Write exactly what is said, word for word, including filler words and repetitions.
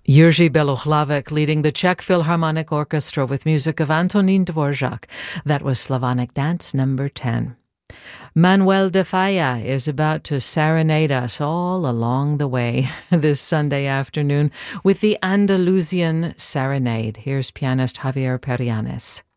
Jerzy Belohlavek leading the Czech Philharmonic Orchestra with music of Antonín Dvořák. That was Slavonic Dance number ten. Manuel de Falla is about to serenade us all along the way this Sunday afternoon with the Andalusian Serenade. Here's pianist Javier Perianes.